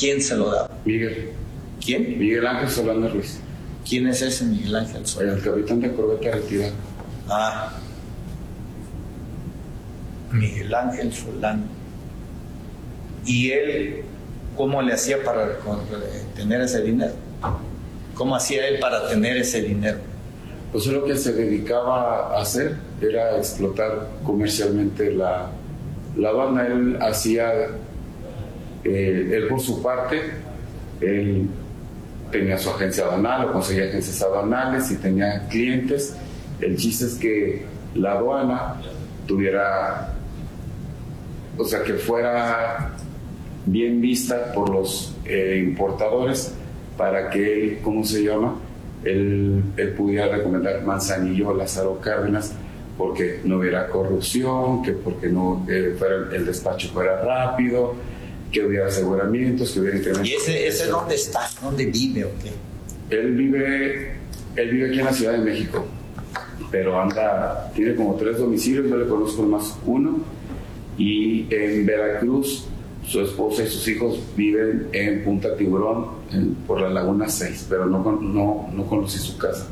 ¿Quién se lo da? Miguel. ¿Quién? Miguel Ángel Solano Ruiz. ¿Quién es ese Miguel Ángel Solano? El capitán de corbeta retirado. Ah, Miguel Ángel Solano. ¿Y él cómo le hacía para tener ese dinero? ¿Cómo hacía él para tener ese dinero? Pues lo que se dedicaba a hacer era explotar comercialmente la aduana. Él hacía, él por su parte, él tenía su agencia aduanal o conseguía agencias aduanales y tenía clientes. El chiste es que la aduana tuviera, o sea, que fuera bien vista por los importadores para que él, ¿cómo se llama? Él pudiera recomendar Manzanillo o Lázaro Cárdenas porque no hubiera corrupción, que porque no el despacho fuera rápido, que hubiera aseguramientos, que hubiera incrementos. ¿Y ese dónde está? ¿Dónde vive o qué? Él vive aquí en la Ciudad de México, pero tiene como 3 domicilios, yo le conozco más uno, y en Veracruz su esposa y sus hijos viven en Punta Tiburón, por la Laguna 6, pero no conocí su casa.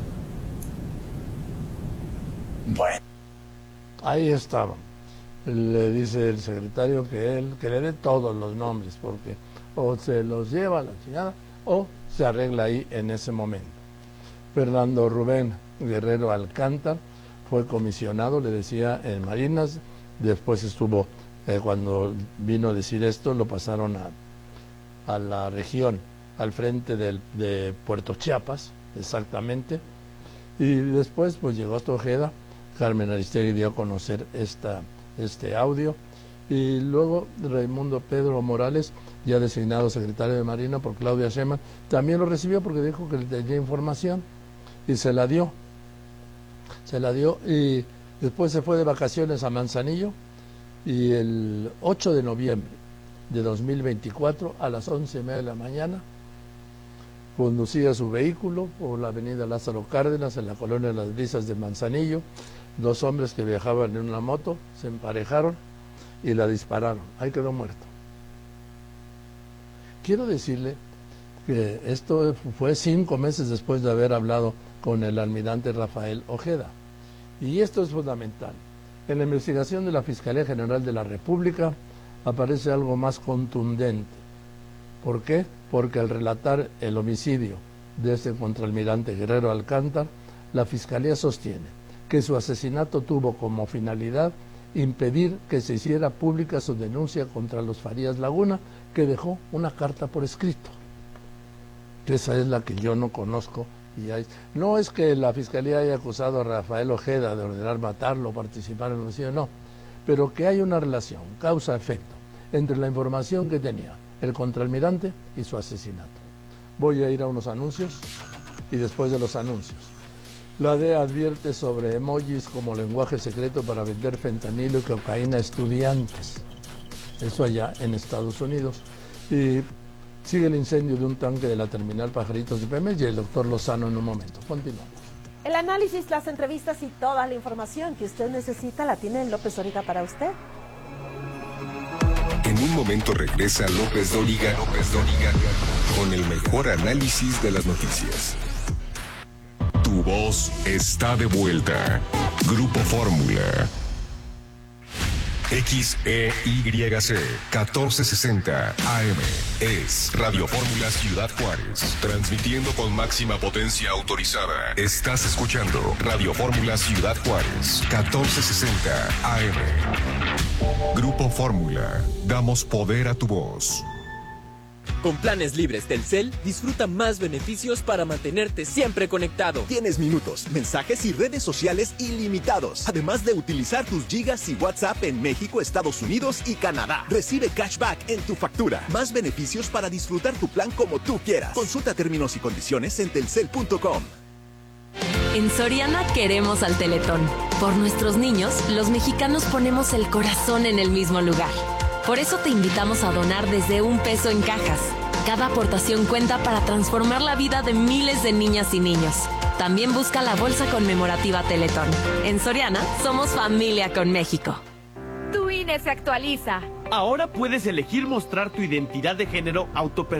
Bueno. Ahí estaba. Le dice el secretario que le dé todos los nombres, porque o se los lleva a la chingada o se arregla ahí en ese momento. Fernando Rubén Guerrero Alcántar fue comisionado, le decía, en Marinas. Después estuvo, cuando vino a decir esto, lo pasaron a la región, al frente de Puerto Chiapas, exactamente. Y después pues llegó hasta Ojeda. Carmen Aristegui dio a conocer este audio, y luego Raimundo Pedro Morales, ya designado secretario de Marina por Claudia Sheinbaum, también lo recibió porque dijo que le tenía información y se la dio, y después se fue de vacaciones a Manzanillo, y el 8 de noviembre de 2024 a las 11:30 de la mañana conducía su vehículo por la avenida Lázaro Cárdenas en la colonia de las Brisas de Manzanillo. 2 hombres que viajaban en una moto se emparejaron y la dispararon. Ahí quedó muerto. Quiero decirle que esto fue 5 meses después de haber hablado con el almirante Rafael Ojeda. Y esto es fundamental. En la investigación de la Fiscalía General de la República aparece algo más contundente. ¿Por qué? Porque al relatar el homicidio de este contraalmirante Guerrero Alcántar, la Fiscalía sostiene que su asesinato tuvo como finalidad impedir que se hiciera pública su denuncia contra los Farías Laguna, que dejó una carta por escrito. Esa es la que yo no conozco. No es que la Fiscalía haya acusado a Rafael Ojeda de ordenar matarlo o participar en el homicidio, no, pero que hay una relación, causa-efecto, entre la información que tenía el contraalmirante y su asesinato. Voy a ir a unos anuncios y después de los anuncios. La DEA advierte sobre emojis como lenguaje secreto para vender fentanilo y cocaína a estudiantes. Eso allá en Estados Unidos. Y sigue el incendio de un tanque de la terminal Pajaritos de Pemex y el doctor Lozano en un momento. Continuamos. El análisis, las entrevistas y toda la información que usted necesita la tiene López Dóriga para usted. En un momento regresa López Dóriga con el mejor análisis de las noticias. Tu voz está de vuelta. Grupo Fórmula. XEYC 1460 AM es Radio Fórmula Ciudad Juárez, transmitiendo con máxima potencia autorizada. Estás escuchando Radio Fórmula Ciudad Juárez 1460 AM. Grupo Fórmula, damos poder a tu voz. Con planes libres Telcel, disfruta más beneficios para mantenerte siempre conectado. Tienes minutos, mensajes y redes sociales ilimitados, además de utilizar tus gigas y WhatsApp en México, Estados Unidos y Canadá. Recibe cashback en tu factura. Más beneficios para disfrutar tu plan como tú quieras. Consulta términos y condiciones en telcel.com. En Soriana queremos al Teletón. Por nuestros niños, los mexicanos ponemos el corazón en el mismo lugar. Por eso te invitamos a donar desde $1 en cajas. Cada aportación cuenta para transformar la vida de miles de niñas y niños. También busca la bolsa conmemorativa Teletón. En Soriana, somos familia con México. Tu INE se actualiza. Ahora puedes elegir mostrar tu identidad de género